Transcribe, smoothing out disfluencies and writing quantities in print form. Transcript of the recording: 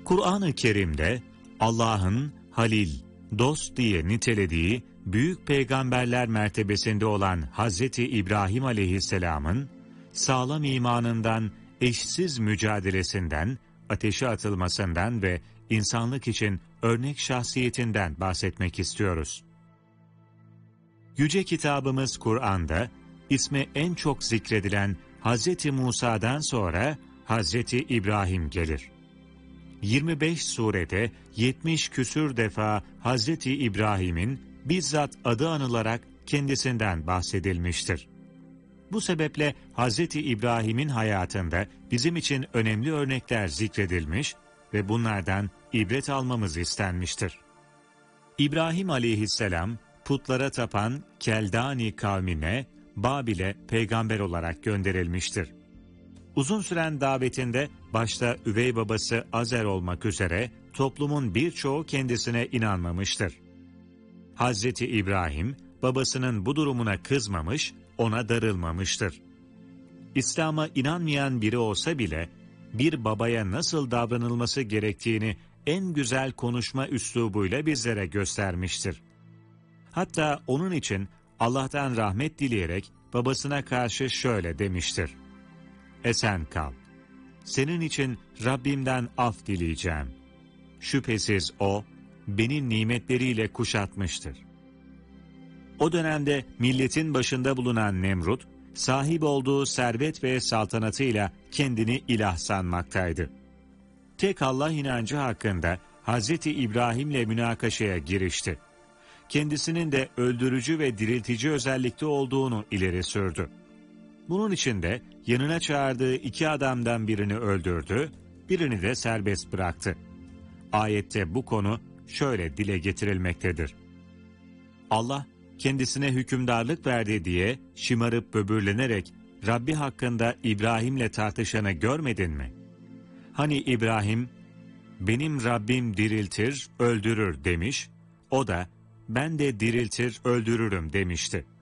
Kur'an-ı Kerim'de Allah'ın Halil, dost diye nitelediği büyük peygamberler mertebesinde olan Hazreti İbrahim Aleyhisselam'ın sağlam imanından, eşsiz mücadelesinden, ateşe atılmasından ve insanlık için örnek şahsiyetinden bahsetmek istiyoruz. Yüce kitabımız Kur'an'da ismi en çok zikredilen Hazreti Musa'dan sonra Hazreti İbrahim gelir. 25 surede 70 küsür defa Hazreti İbrahim'in bizzat adı anılarak kendisinden bahsedilmiştir. Bu sebeple Hazreti İbrahim'in hayatında bizim için önemli örnekler zikredilmiş ve bunlardan ibret almamız istenmiştir. İbrahim aleyhisselam putlara tapan Keldani kavmine, Babil'e peygamber olarak gönderilmiştir. Uzun süren davetinde başta üvey babası Azer olmak üzere toplumun birçoğu kendisine inanmamıştır. Hazreti İbrahim babasının bu durumuna kızmamış, ona darılmamıştır. İslam'a inanmayan biri olsa bile bir babaya nasıl davranılması gerektiğini en güzel konuşma üslubuyla bizlere göstermiştir. Hatta onun için Allah'tan rahmet dileyerek babasına karşı şöyle demiştir: "Esen kal. Senin için Rabbimden af dileyeceğim. Şüphesiz O, beni nimetleriyle kuşatmıştır." O dönemde milletin başında bulunan Nemrut, sahip olduğu servet ve saltanatıyla kendini ilah sanmaktaydı. Tek Allah inancı hakkında Hazreti İbrahim'le münakaşaya girişti. Kendisinin de öldürücü ve diriltici özellikte olduğunu ileri sürdü. Bunun için de yanına çağırdığı 2 adamdan birini öldürdü, birini de serbest bıraktı. Ayette bu konu şöyle dile getirilmektedir: Allah kendisine hükümdarlık verdi diye şımarıp böbürlenerek Rabbi hakkında İbrahim'le tartışanı görmedin mi? Hani İbrahim, "Benim Rabbim diriltir, öldürür" demiş, o da "Ben de diriltir, öldürürüm" demişti.